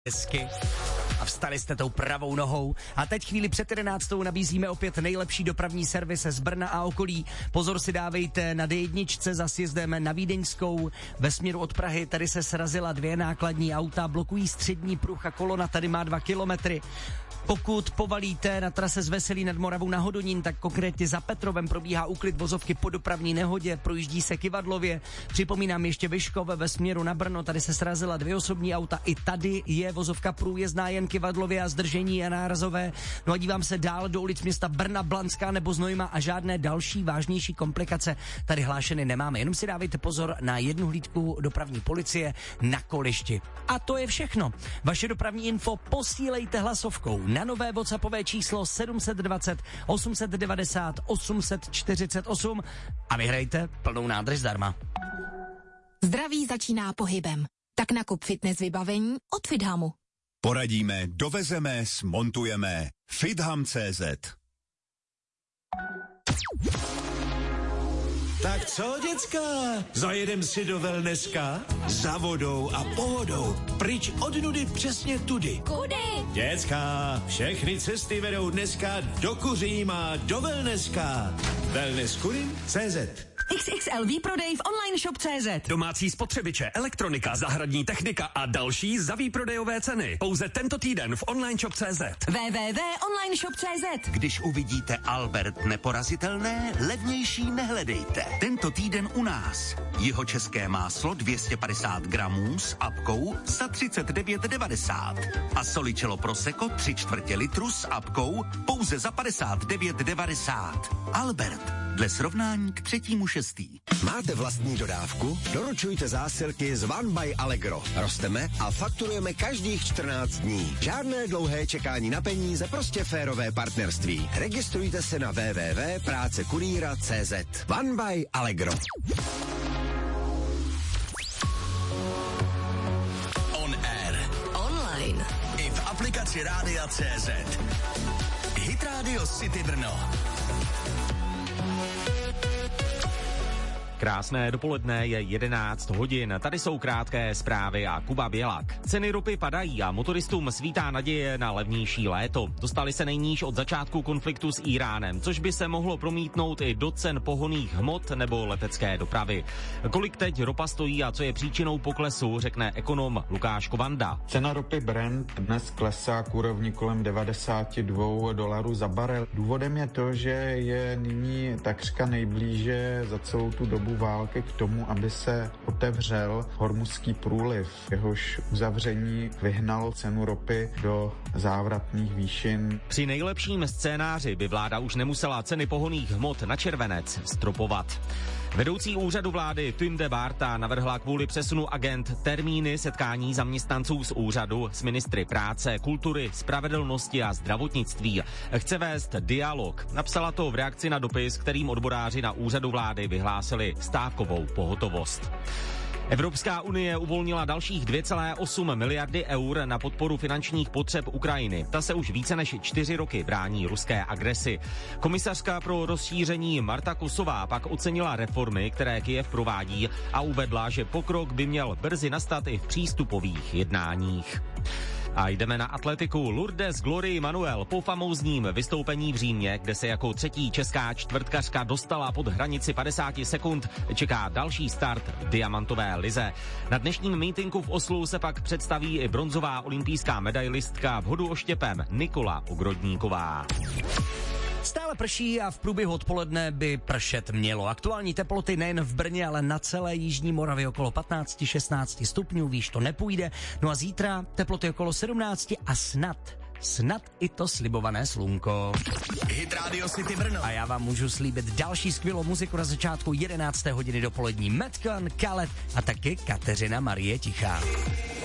hezky a vstali jste tou pravou nohou. A teď chvíli před 11. nabízíme opět nejlepší dopravní servis z Brna a okolí. Pozor si dávejte na D1 za sjezdem na Vídeňskou ve směru od Prahy. Tady se srazila 2 nákladní auta, blokují střední pruh a kolona tady má 2 kilometry. Pokud povalíte na trase z Veselí nad Moravou na Hodonín, tak konkrétně za Petrovem probíhá úklid vozovky po dopravní nehodě, projíždí se Kyvadlově. Připomínám ještě Vyškov ve směru na Brno, tady se srazila 2 osobní auta, i tady je vozovka průjezdná jen Kyvadlově a zdržení je nárazové. No a dívám se dál do ulic města Brna, Blanská nebo Znojma a žádné další vážnější komplikace tady hlášeny nemáme. Jenom si dávejte pozor na jednu hlídku dopravní policie na Kolišti. A to je všechno. Vaše dopravní info posílejte hlasovkou na nové WhatsAppové číslo 720 890 848 a vyhrajte plnou nádrž zdarma. Zdraví začíná pohybem. Tak nakup fitness vybavení od Fithamu. Poradíme, dovezeme, smontujeme. Fitham.cz. Tak co, děcka? Zajedem si do wellnesska? Za vodou a pohodou. Pryč od nudy přesně tudy. Kudy? Děcka, všechny cesty vedou dneska do Kuříma, do wellnesska. Wellnesskurim.cz. XXL výprodej v online shop.cz. Domácí spotřebiče, elektronika, zahradní technika a další za výprodejové ceny. Pouze tento týden v online shop.cz. www.onlineshop.cz. Když uvidíte Albert neporazitelné, levnější nehledejte. Tento týden u nás. Jihočeské máslo 250 gramů s apkou za 39,90. A soličelo prosecco 3/4 litru s apkou pouze za 59,90. Albert. Dle srovnání k 3.6. Máte vlastní dodávku? Doručujte zásilky z One by Allegro. Rosteme a fakturujeme každých 14 dní. Žádné dlouhé čekání na peníze, prostě férové partnerství. Registrujte se na www.prácekurýra.cz. One by Allegro. On air. Online. I v aplikaci Rádia.cz. Hit Radio City Brno. Krásné dopoledne, je 11 hodin. Tady jsou krátké zprávy a Kuba Bělak. Ceny ropy padají a motoristům svítá naděje na levnější léto. Dostali se nejníž od začátku konfliktu s Íránem, což by se mohlo promítnout i do cen pohonných hmot nebo letecké dopravy. Kolik teď ropa stojí a co je příčinou poklesu, řekne ekonom Lukáš Kovanda. Cena ropy Brent dnes klesá k úrovni kolem $92 za barel. Důvodem je to, že je nyní takřka nejblíže za celou tu dobu války k tomu, aby se otevřel Hormuzský průliv. Jehož uzavření vyhnalo cenu ropy do závratných výšin. Při nejlepším scénáři by vláda už nemusela ceny pohonných hmot na červenec stropovat. Vedoucí úřadu vlády Tunde Barta navrhla kvůli přesunu agent termíny setkání zaměstnanců z úřadu s ministry práce, kultury, spravedlnosti a zdravotnictví. Chce vést dialog. Napsala to v reakci na dopis, kterým odboráři na úřadu vlády vyhlásili stávkovou pohotovost. Evropská unie uvolnila dalších 2,8 miliardy eur na podporu finančních potřeb Ukrajiny. Ta se už více než 4 roky brání ruské agresi. Komisařka pro rozšíření Marta Kosová pak ocenila reformy, které Kyjev provádí a uvedla, že pokrok by měl brzy nastat i v přístupových jednáních. A jdeme na atletiku. Lourdes Glory Manuel po famózním vystoupení v Římě, kde se jako 3. česká čtvrtkařka dostala pod hranici 50 sekund, čeká další start v diamantové lize. Na dnešním mítinku v Oslu se pak představí i bronzová olympijská medailistka v hodu oštěpem Nikola Ogrodníková. Stále prší a v průběhu odpoledne by pršet mělo. Aktuální teploty nejen v Brně, ale na celé jižní Moravě okolo 15-16 stupňů, výš to nepůjde. No a zítra teploty okolo 17 a snad i to slibované slunko. Hit Radio City Brno. A já vám můžu slíbit další skvělou muziku na začátku 11. hodiny dopolední. Metcon, Khaled a taky Kateřina Marie Tichá.